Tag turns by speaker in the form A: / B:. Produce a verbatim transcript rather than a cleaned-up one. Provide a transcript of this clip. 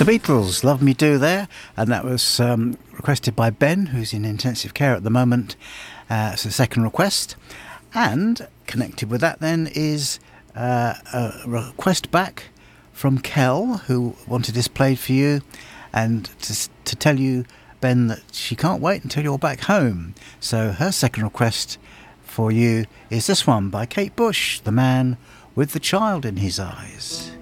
A: Beatles, Love Me Do there, and that was um, requested by Ben, who's in intensive care at the moment. Uh, it's a second request, and connected with that then is uh, a request back from Kel, who wanted this played for you, and to, to tell you, Ben, that she can't wait until you're back home. So her second request for you is this one by Kate Bush, The Man with the Child in His Eyes.